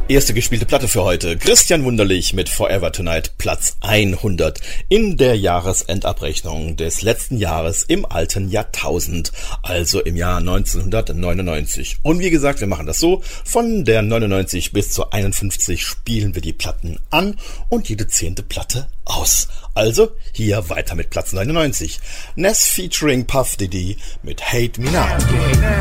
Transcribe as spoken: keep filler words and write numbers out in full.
Erste gespielte Platte für heute. Christian Wunderlich mit Forever Tonight, Platz hundert in der Jahresendabrechnung des letzten Jahres im alten Jahrtausend, also im Jahr neunzehnhundertneunundneunzig. Und wie gesagt, wir machen das so, von der neunundneunzig bis zur einundfünfzig spielen wir die Platten an und jede zehnte Platte aus. Also hier weiter mit Platz neunundneunzig. Ness featuring Puff Diddy mit Hate Me Now.